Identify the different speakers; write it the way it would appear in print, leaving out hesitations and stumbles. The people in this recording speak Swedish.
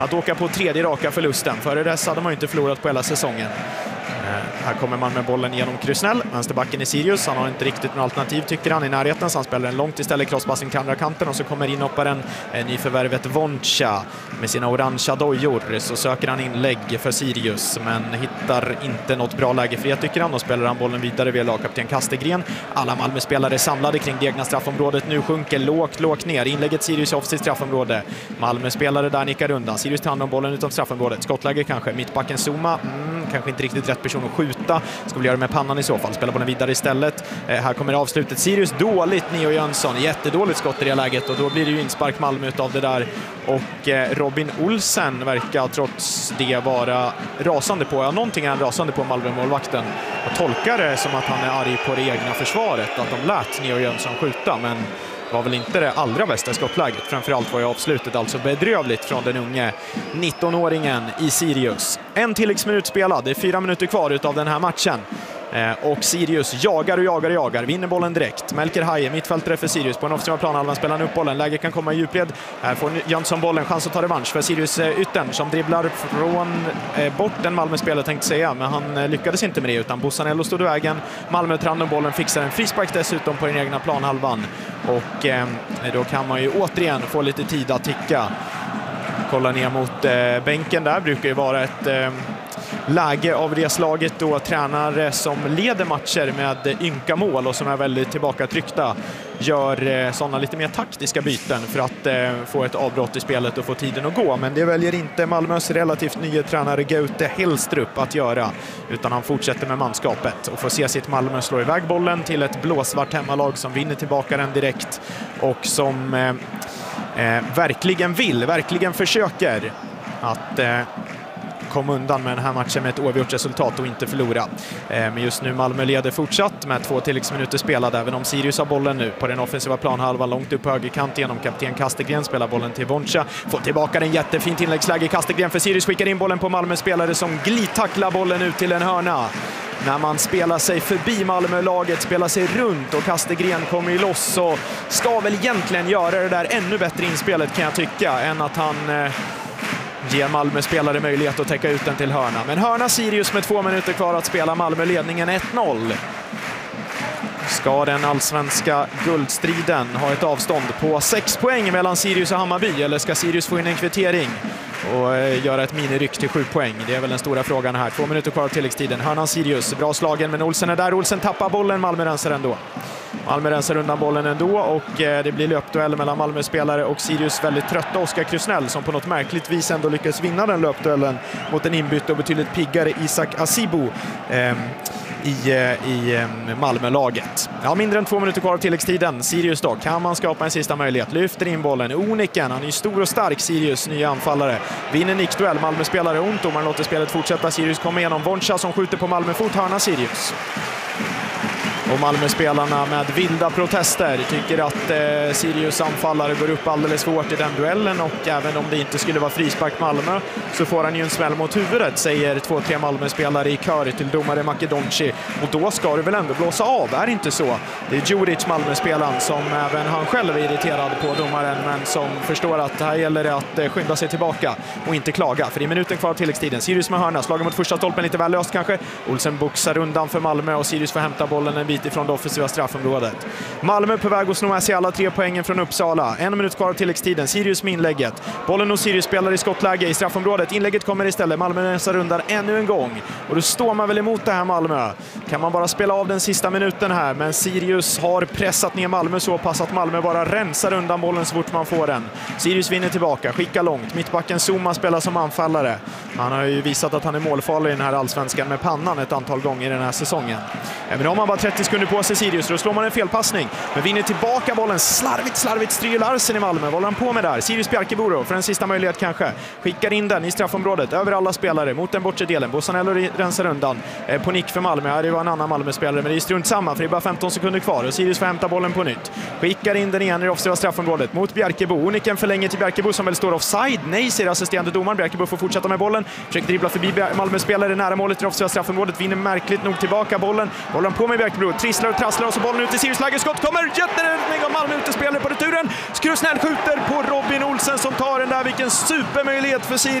Speaker 1: att åka på tredje raka förlusten. Före dess hade man ju inte förlorat på hela säsongen. Här kommer man med bollen genom Krusnell. Vänsterbacken i Sirius. Han har inte riktigt något alternativ tycker han i närheten. Så han spelar en långt istället, crosspassing till andra kanten. Och så kommer inhopparen nyförvärvet Voncha med sina orangea dojor. Så söker han inlägg för Sirius. Men hittar inte något bra läge för det tycker han. Och spelar han bollen vidare via lagkapten Kastegren. Alla Malmö-spelare samlade kring det egna straffområdet. Nu sjunker lågt ner. Inlägget Sirius off sitt straffområde. Malmö-spelare där nickar undan. Sirius tar hand om bollen utom straffområdet. Skottläge kanske. Mittbacken Zuma. Kanske inte riktigt rätt person att skjuta. Ska vi göra med pannan i så fall. Spelar bollen vidare istället. Här kommer avslutet. Sirius dåligt. Neo Jönsson. Jättedåligt skott i det läget. Och då blir det ju inspark Malmö utav det där. Och Robin Olsen verkar trots det vara rasande på. Ja, någonting är han rasande på Malmö-målvakten. Jag tolkar det som att han är arg på det egna försvaret. Att de lät Neo Jönsson skjuta. Men var väl inte det allra bästa skottläget. Framförallt var ju avslutet alltså bedrövligt från den unge 19-åringen i Sirius. En tilläggsminut spelad. Det är 4 minuter kvar utav den här matchen. Och Sirius jagar. Vinner bollen direkt. Melker Haie, mittfältare för Sirius. På en offensiva planhalvan spelar han upp bollen. Läge kan komma i djupled. Här får Jönsson bollen. Chans att ta revansch för Sirius yttern som dribblar från bort en Malmö-spelare tänkte säga. Men han lyckades inte med det utan Bussanello stod i vägen. Malmö tar hand om bollen. Fixar en frispark dessutom på den egna planhalvan. Och då kan man ju återigen få lite tid att ticka. Kolla ner mot bänken där. Brukar ju vara ett läge av det slaget då tränare som leder matcher med ynka mål och som är väldigt tillbakatryckta gör sådana lite mer taktiska byten för att få ett avbrott i spelet och få tiden att gå. Men det väljer inte Malmös relativt nya tränare Gaute Hellstrup att göra, utan han fortsätter med manskapet och får se sitt Malmö slå iväg bollen till ett blåsvart hemmalag som vinner tillbaka den direkt och som verkligen försöker att komma undan med den här matchen med ett oavgjort resultat och inte förlora. Men just nu Malmö leder fortsatt med 2 tilläggsminuter spelade, även om Sirius har bollen nu på den offensiva planhalvan långt upp på högerkant genom kapten Kastegren. Spelar bollen till Voncha. Får tillbaka den jättefint inläggsläge Kastegren för Sirius. Skickar in bollen på Malmö-spelare som glidtacklar bollen ut till en hörna. När man spelar sig förbi Malmö-laget, spelar sig runt och Kastegren kommer ju loss och ska väl egentligen göra det där ännu bättre inspelet kan jag tycka än att han ger Malmö-spelare möjlighet att täcka ut den till hörna. Men hörna Sirius med 2 minuter kvar att spela. Malmö-ledningen 1-0. Ska den allsvenska guldstriden ha ett avstånd på 6 poäng mellan Sirius och Hammarby, eller ska Sirius få in en kvittering och göra ett miniryck till 7 poäng? Det är väl den stora frågan här. 2 minuter kvar av tilläggstiden. Hörnan Sirius, bra slagen, men Olsen är där. Olsen tappar bollen, Malmö rensar ändå. Malmö rensar undan bollen ändå och det blir löpduell mellan Malmö-spelare och Sirius väldigt trötta Oskar Krusnell som på något märkligt vis ändå lyckas vinna den löpduellen mot en inbytt och betydligt piggare Isak Asibo i Malmö-laget. Ja, mindre än 2 minuter kvar av tilläggstiden. Sirius då, kan man skapa en sista möjlighet. Lyfter in bollen. Oniken, han är ju stor och stark, Sirius nya anfallare. Vinner nickduell, Malmö-spelare ont och man låter spelet fortsätta. Sirius kommer igenom. Voncha som skjuter på Malmö-fot, hörna Sirius. Och Malmö-spelarna med vilda protester tycker att Sirius anfallare går upp alldeles för hårt i den duellen, och även om det inte skulle vara frispark Malmö så får han ju en smäll mot huvudet, säger 2-3 Malmö-spelare i kör till domare Makedonci. Och då ska det väl ändå blåsa av, är det inte så? Det är Djuric, Malmö-spelaren, som även han själv är irriterad på domaren, men som förstår att det här gäller det att skynda sig tillbaka och inte klaga. För det är minuten kvar av tilläggstiden. Sirius med hörna, slagen mot första stolpen lite väl löst kanske. Olsen boxar undan för Malmö och Sirius får hämta bollen en bit ifrån det offensiva straffområdet. Malmö på väg att snå med sig alla 3 poängen från Uppsala. 1 minut kvar av tilläggstiden. Sirius med inlägget. Bollen och Sirius spelar i skottläge i straffområdet. Inlägget kommer istället. Malmö rensar undan ännu en gång. Och då står man väl emot det här Malmö. Kan man bara spela av den sista minuten här. Men Sirius har pressat ner Malmö så pass att Malmö bara rensar undan bollen så fort man får den. Sirius vinner tillbaka. Skickar långt. Mittbacken Zuma spelar som anfallare. Han har ju visat att han är målfarlig i den här allsvenskan med pannan ett antal gånger i den här säsongen. Även om man bara 30 sekunder på sig Sirius, då slår man en felpassning. Men vinner tillbaka bollen. Slarvigt styr Larsen i Malmö. Vad håller han på med där? Sirius Bjarkeboro för en sista möjlighet kanske. Skickar in den i straffområdet över alla spelare mot den bortre delen. Bussanello rensar undan. På nick för Malmö. Det var en annan Malmö-spelare, men det är strunt samma för det är bara 15 sekunder kvar och Sirius får hämta bollen på nytt. Skickar in den igen i det offensiva straffområdet mot Bjarkebo. Oniken förlänger till Bjarkebo som väl står offside. Nej, säger assisterande domaren. Bjarkebo får fortsätta med bollen. Försöker dribbla förbi Malmö-spelare nära målet i det offensiva straffområdet. Vinner märkligt nog tillbaka bollen. Håller han på med Bjarkebo. trisslar och trasslar och så bollen ut i Sirius läge. Skott kommer, jätteräddning av Malmö utespelare på returen. Krusnell skjuter på Robin Olsen som tar den där, vilken supermöjlighet för Sirius.